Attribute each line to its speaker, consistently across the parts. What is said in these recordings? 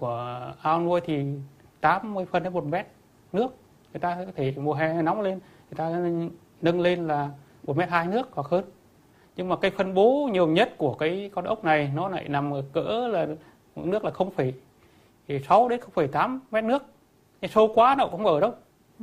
Speaker 1: của ao nuôi thì 80 phân đến 1 mét nước. Người ta có thể mùa hè nóng lên, người ta nâng lên là 1,2 mét nước hoặc hơn. Nhưng mà cái phân bố nhiều nhất của cái con ốc này nó lại nằm ở cỡ là nước là 0,6 đến 0,8 mét nước. Nhưng sâu quá nó cũng không ở đâu.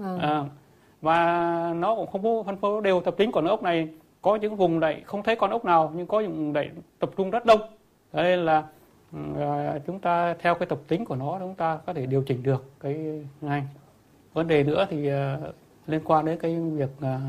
Speaker 1: Và nó cũng không có phân bố đều tập tính. Còn ốc này có những vùng lại không thấy con ốc nào, nhưng có những vùng lại tập trung rất đông. Cho nên là chúng ta theo cái tập tính của nó, chúng ta có thể điều chỉnh được cái này. Vấn đề nữa thì liên quan đến cái việc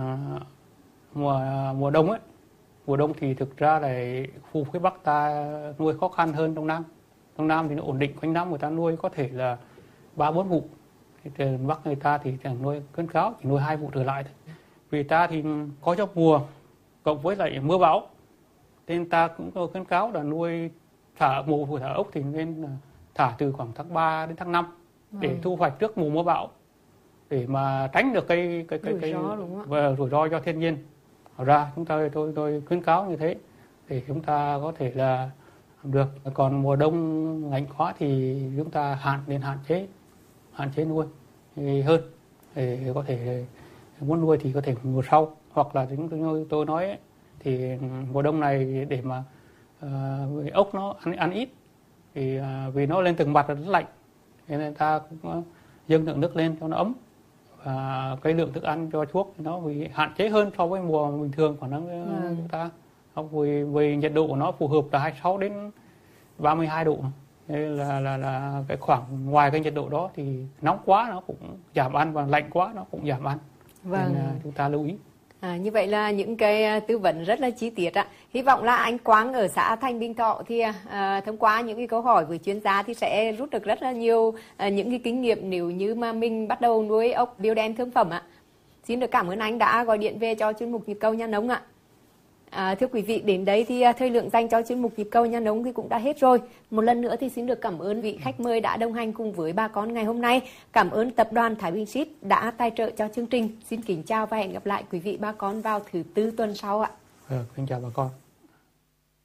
Speaker 1: mùa đông ấy. Mùa đông thì thực ra là khu phía Bắc ta nuôi khó khăn hơn Đông Nam. Đông Nam thì nó ổn định, quanh năm người ta nuôi có thể là 3-4 vụ. Trên Bắc người ta thì nuôi khuyến cáo chỉ nuôi 2 vụ trở lại thôi. Vì ta thì có trong mùa cộng với lại mưa bão, nên ta cũng khuyến cáo là nuôi mùa thả ốc thì nên thả từ khoảng tháng 3 đến tháng 5 để thu hoạch trước mùa mưa bão, để mà tránh được cái rủi ro cho thiên nhiên. Ra tôi khuyến cáo như thế để chúng ta có thể là làm được. Còn mùa đông lạnh quá thì chúng ta hạn chế nuôi hơn, để có thể muốn nuôi thì có thể mùa sau, hoặc là như tôi nói ấy, thì mùa đông này để mà ốc nó ăn ít thì vì nó lên từng mặt là rất lạnh, nên ta cũng dâng lượng nước lên cho nó ấm, và cái lượng thức ăn cho chuốc nó bị hạn chế hơn so với mùa bình thường của chúng ta. Vì nhiệt độ của nó phù hợp là 26 đến 32 độ. Nên là cái khoảng ngoài cái nhiệt độ đó thì nóng quá nó cũng giảm ăn, và lạnh quá nó cũng giảm ăn. Nên chúng ta lưu ý.
Speaker 2: Như vậy là những cái tư vấn rất là chi tiết ạ. Hy vọng là anh Quang ở xã Thanh Bình Thọ thì thông qua những cái câu hỏi với chuyên gia thì sẽ rút được rất là nhiều những cái kinh nghiệm nếu như mà mình bắt đầu nuôi ốc biêu đen thương phẩm ạ. Xin được cảm ơn anh đã gọi điện về cho chuyên mục Nhịp Cầu Nhà Nông ạ. Thưa quý vị, đến đây thì thời lượng dành cho chuyên mục Nhịp Cầu Nhà Nông thì cũng đã hết rồi. Một lần nữa thì xin được cảm ơn vị khách mời đã đồng hành cùng với bà con ngày hôm nay. Cảm ơn tập đoàn Thái Bình Seed đã tài trợ cho chương trình. Xin kính chào và hẹn gặp lại quý vị bà con vào thứ Tư tuần sau ạ.
Speaker 1: Kính chào bà con.